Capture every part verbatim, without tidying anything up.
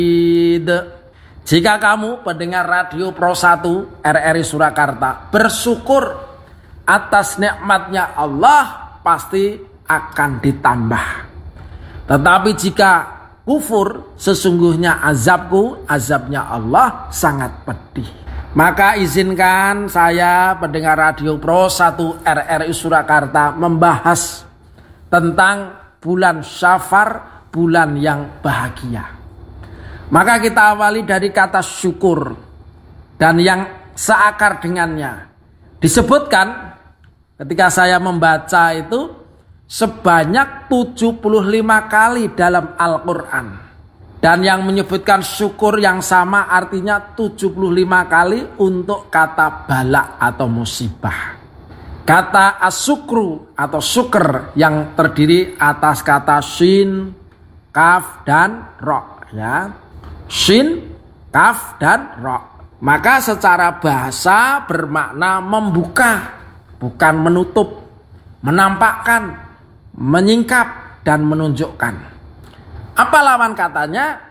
Jika kamu pendengar radio Pro satu R R I Surakarta bersyukur atas nikmatnya Allah, pasti akan ditambah. Tetapi jika kufur, sesungguhnya azabku, azabnya Allah sangat pedih. Maka izinkan saya pendengar radio Pro satu R R I Surakarta membahas tentang bulan Syafar, bulan yang bahagia. Maka kita awali dari kata syukur dan yang seakar dengannya. Disebutkan ketika saya membaca itu sebanyak tujuh puluh lima kali dalam Al-Quran. Dan yang menyebutkan syukur yang sama artinya tujuh puluh lima kali untuk kata bala atau musibah. Kata asyukru atau syukur yang terdiri atas kata shin, kaf, dan ro. Ya. Shin, kaf, dan ro. Maka secara bahasa bermakna membuka, bukan menutup, menampakkan, menyingkap, dan menunjukkan. Apa lawan katanya?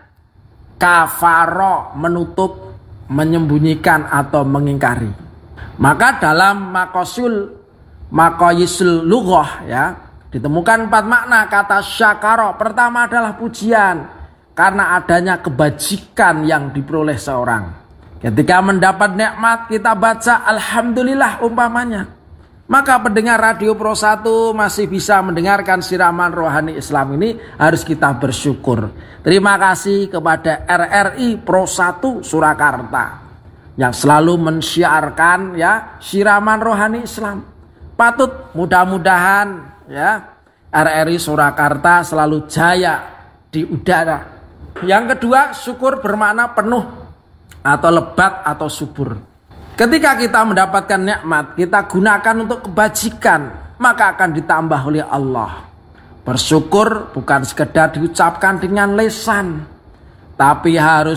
Kafaro, menutup, menyembunyikan, atau mengingkari. Maka dalam makosul, makoyisul lughah ya, ditemukan empat makna kata syakaro. Pertama adalah pujian, karena adanya kebajikan yang diperoleh seorang. Ketika mendapat nikmat kita baca alhamdulillah umpamanya, maka pendengar radio Pro satu masih bisa mendengarkan siraman rohani Islam ini, harus kita bersyukur. Terima kasih kepada R R I Pro satu Surakarta yang selalu mensiarkan ya siraman rohani Islam. Patut mudah-mudahan ya R R I Surakarta selalu jaya di udara. Yang kedua, syukur bermakna penuh atau lebat atau subur. Ketika kita mendapatkan nikmat, kita gunakan untuk kebajikan, maka akan ditambah oleh Allah. Bersyukur bukan sekedar diucapkan dengan lisan, tapi harus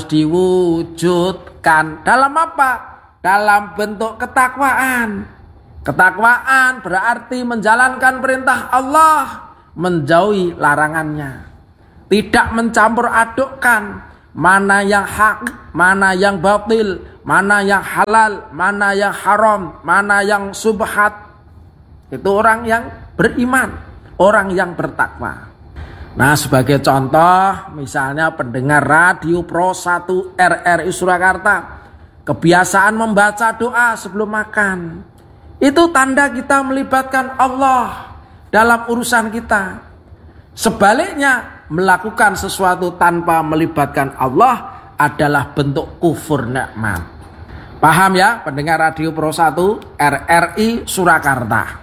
diwujudkan. Dalam apa? Dalam bentuk ketakwaan. Ketakwaan berarti menjalankan perintah Allah, menjauhi larangannya. Tidak mencampur adukkan mana yang hak, mana yang batil, mana yang halal, mana yang haram, mana yang subhat. Itu orang yang beriman, orang yang bertakwa. Nah, sebagai contoh, misalnya pendengar radio Pro satu R R I Surakarta kebiasaan membaca doa sebelum makan. Itu tanda kita melibatkan Allah dalam urusan kita. Sebaliknya, melakukan sesuatu tanpa melibatkan Allah adalah bentuk kufur nikmat. Paham ya pendengar radio Pro satu R R I Surakarta?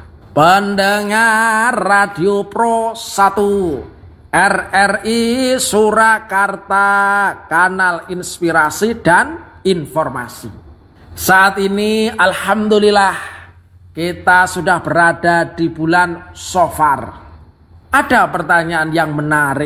Pendengar radio Pro satu R R I Surakarta, kanal inspirasi dan informasi. Saat ini alhamdulillah kita sudah berada di bulan Syafar. Ada pertanyaan yang menarik.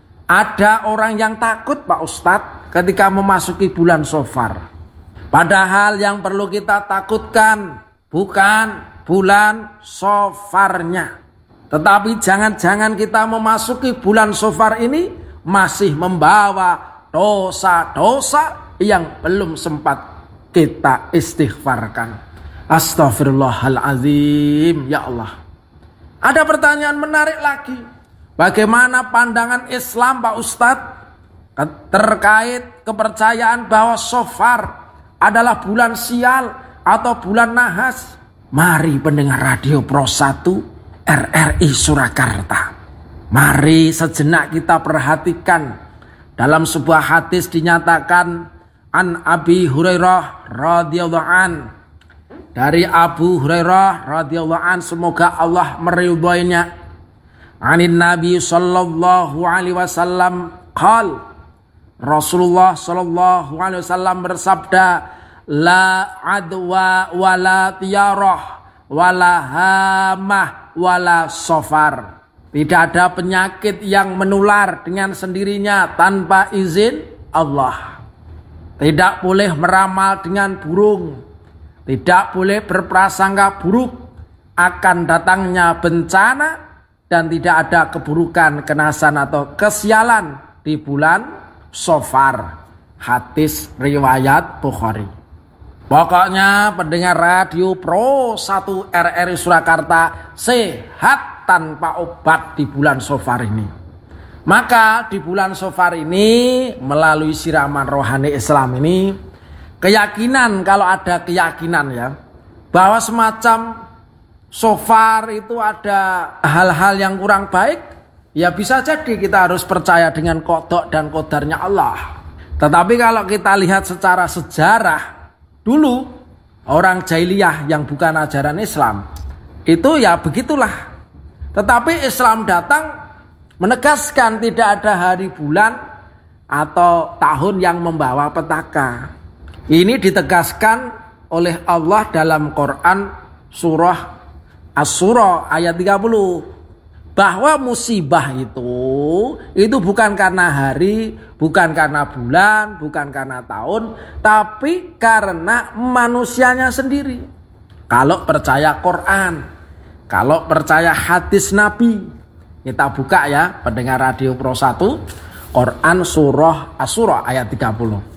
Ada orang yang takut Pak Ustadz ketika memasuki bulan Syafar. Padahal yang perlu kita takutkan bukan bulan Syafarnya, tetapi jangan-jangan kita memasuki bulan Syafar ini masih membawa dosa-dosa yang belum sempat kita istighfarkan. Astaghfirullahaladzim, ya Allah. Ada pertanyaan menarik lagi. Bagaimana pandangan Islam Pak Ustadz terkait kepercayaan bahwa Syafar adalah bulan sial atau bulan nahas? Mari pendengar radio Pro satu R R I Surakarta, mari sejenak kita perhatikan. Dalam sebuah hadis dinyatakan an Abi Hurairah radhiyallahu an, dari Abu Hurairah radhiyallahu an, semoga Allah meridhoinya, anin Nabi sallallahu alaihi wasallam qal, Rasulullah sallallahu alaihi wasallam bersabda, la adwa wala tiyarah wala hamah wala safar. Tidak ada penyakit yang menular dengan sendirinya tanpa izin Allah. Tidak boleh meramal dengan burung. Tidak boleh berprasangka buruk akan datangnya bencana, dan tidak ada keburukan, kenasan atau kesialan di bulan shofar. Hadis riwayat Bukhari. Pokoknya pendengar radio Pro satu R R I Surakarta sehat tanpa obat di bulan shofar ini. Maka di bulan shofar ini melalui siraman rohani Islam ini, keyakinan, kalau ada keyakinan ya, bahwa semacam shofar itu ada hal-hal yang kurang baik, ya bisa jadi kita harus percaya dengan qada dan qadarnya Allah. Tetapi kalau kita lihat secara sejarah, dulu orang jahiliyah yang bukan ajaran Islam, itu ya begitulah. Tetapi Islam datang menegaskan tidak ada hari bulan atau tahun yang membawa petaka. Ini ditegaskan oleh Allah dalam Quran surah Asy-Syura ayat tiga puluh. Bahwa musibah itu itu bukan karena hari, bukan karena bulan, bukan karena tahun, tapi karena manusianya sendiri. Kalau percaya Quran, kalau percaya hadis Nabi, kita buka ya pendengar radio Pro satu, Quran surah Asy-Syura ayat tiga puluh.